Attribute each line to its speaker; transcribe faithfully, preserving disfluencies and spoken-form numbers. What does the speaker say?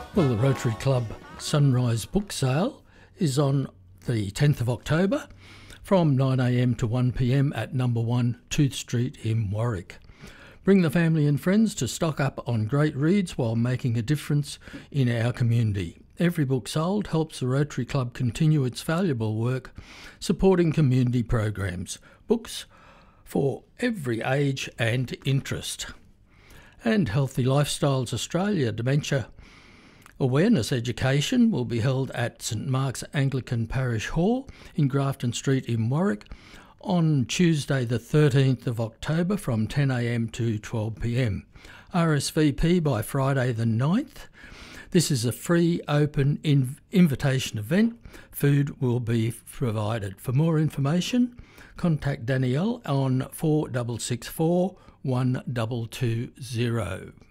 Speaker 1: Well, the Rotary Club Sunrise Book Sale is on the tenth of October from nine a m to one p m at number one Tooth Street in Warwick. Bring the family and friends to stock up on great reads while making a difference in our community. Every book sold helps the Rotary Club continue its valuable work supporting community programs. Books for every age and interest. And Healthy Lifestyles Australia Dementia Awareness Education will be held at St Mark's Anglican Parish Hall in Grafton Street in Warwick on Tuesday the thirteenth of October from ten a m to twelve p m. R S V P by Friday the ninth. This is a free open inv- invitation event. Food will be provided. For more information, contact Danielle on four six six four, one two two zero.